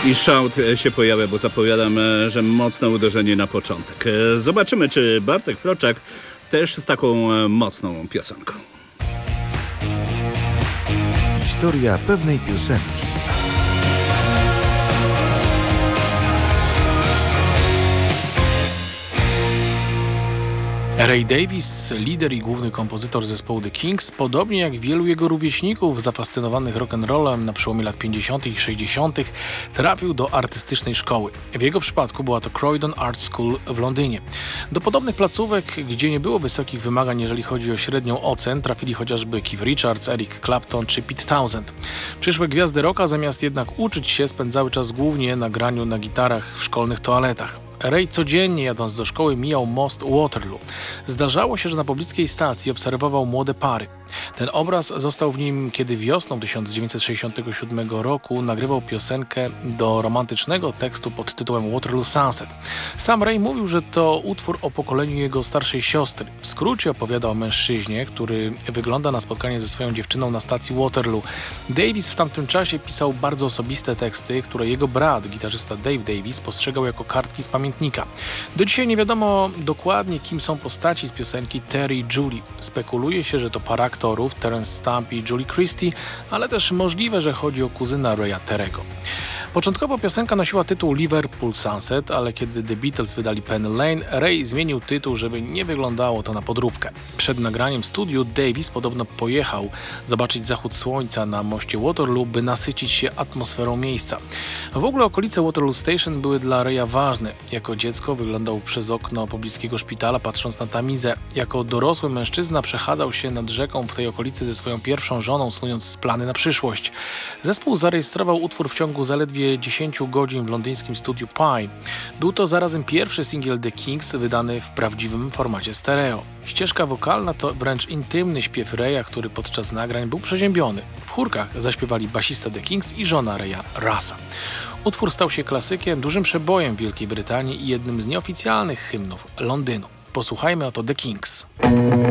I shout się pojawia, bo zapowiadam, że mocne uderzenie na początek. Zobaczymy, czy Bartek Floczak też z taką mocną piosenką. Historia pewnej piosenki. Ray Davies, lider i główny kompozytor zespołu The Kinks, podobnie jak wielu jego rówieśników zafascynowanych rock'n'rollem na przełomie lat 50. i 60., trafił do artystycznej szkoły. W jego przypadku była to Croydon Art School w Londynie. Do podobnych placówek, gdzie nie było wysokich wymagań, jeżeli chodzi o średnią ocen, trafili chociażby Keith Richards, Eric Clapton czy Pete Townshend. Przyszłe gwiazdy rocka, zamiast jednak uczyć się, spędzały czas głównie na graniu na gitarach w szkolnych toaletach. Ray codziennie jadąc do szkoły mijał most Waterloo. Zdarzało się, że na pobliskiej stacji obserwował młode pary. Ten obraz został w nim, kiedy wiosną 1967 roku nagrywał piosenkę do romantycznego tekstu pod tytułem Waterloo Sunset. Sam Ray mówił, że to utwór o pokoleniu jego starszej siostry. W skrócie opowiada o mężczyźnie, który wygląda na spotkanie ze swoją dziewczyną na stacji Waterloo. Davis w tamtym czasie pisał bardzo osobiste teksty, które jego brat, gitarzysta Dave Davis, postrzegał jako kartki z pamiętnika. Do dzisiaj nie wiadomo dokładnie, kim są postaci z piosenki Terry i Julie. Spekuluje się, że to para aktorów Terence Stamp i Julie Christie, ale też możliwe, że chodzi o kuzyna Raya Terego. Początkowo piosenka nosiła tytuł Liverpool Sunset, ale kiedy The Beatles wydali Penny Lane, Ray zmienił tytuł, żeby nie wyglądało to na podróbkę. Przed nagraniem w studiu Davis podobno pojechał zobaczyć zachód słońca na moście Waterloo, by nasycić się atmosferą miejsca. W ogóle okolice Waterloo Station były dla Raya ważne. Jako dziecko wyglądał przez okno pobliskiego szpitala, patrząc na Tamizę. Jako dorosły mężczyzna przechadzał się nad rzeką w tej okolicy ze swoją pierwszą żoną, snując plany na przyszłość. Zespół zarejestrował utwór w ciągu zaledwie 10 godzin w londyńskim studiu Pine. Był to zarazem pierwszy singiel The Kinks wydany w prawdziwym formacie stereo. Ścieżka wokalna to wręcz intymny śpiew Raya, który podczas nagrań był przeziębiony. W chórkach zaśpiewali basista The Kinks i żona Raya, Russa. Utwór stał się klasykiem, dużym przebojem w Wielkiej Brytanii i jednym z nieoficjalnych hymnów Londynu. Posłuchajmy oto The Kinks.